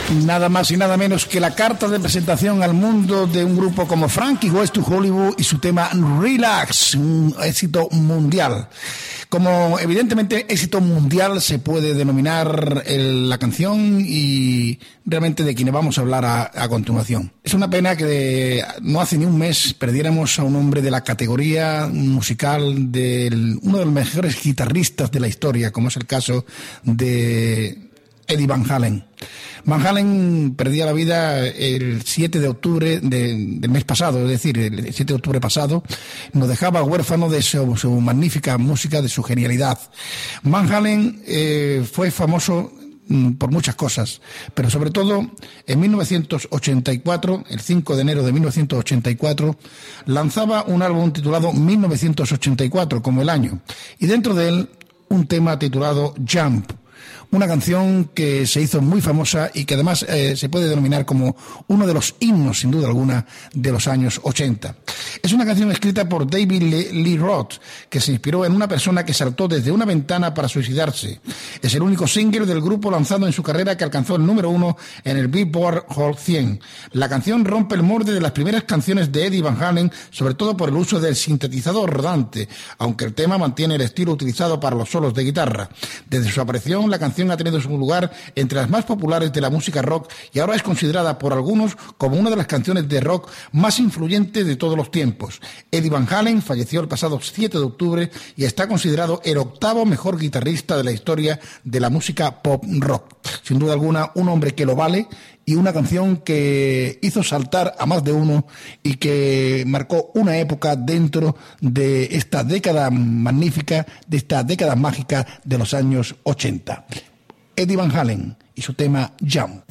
Nada más y nada menos que la carta de presentación al mundo de un grupo como Frankie Goes to Hollywood y su tema Relax, un éxito mundial. Como evidentemente éxito mundial se puede denominar la canción y realmente de quienes vamos a hablar a continuación. Es una pena que no hace ni un mes perdiéramos a un hombre de la categoría musical de uno de los mejores guitarristas de la historia, como es el caso de Eddie Van Halen. Van Halen perdía la vida el 7 de octubre del mes pasado, es decir, el 7 de octubre pasado. Nos dejaba huérfano de su magnífica música, de su genialidad. Van Halen fue famoso por muchas cosas, pero sobre todo en 1984, el 5 de enero de 1984, lanzaba un álbum titulado 1984, como el año, y dentro de él un tema titulado Jump. Una canción que se hizo muy famosa y que además se puede denominar como uno de los himnos, sin duda alguna, de los años 80. Es una canción escrita por David Lee Roth, que se inspiró en una persona que saltó desde una ventana para suicidarse. Es el único single del grupo lanzado en su carrera que alcanzó el número 1 en el Billboard Hot 100. La canción rompe el molde de las primeras canciones de Eddie Van Halen, sobre todo por el uso del sintetizador rodante, aunque el tema mantiene el estilo utilizado para los solos de guitarra. Desde su aparición, la canción ha tenido su lugar entre las más populares de la música rock y ahora es considerada por algunos como una de las canciones de rock más influyentes de todos los tiempos. Eddie Van Halen falleció el pasado 7 de octubre y está considerado el 8º mejor guitarrista de la historia de la música pop rock. Sin duda alguna, un hombre que lo vale y una canción que hizo saltar a más de uno y que marcó una época dentro de esta década magnífica, de esta década mágica de los años 80. Eddie Van Halen y su tema Jump.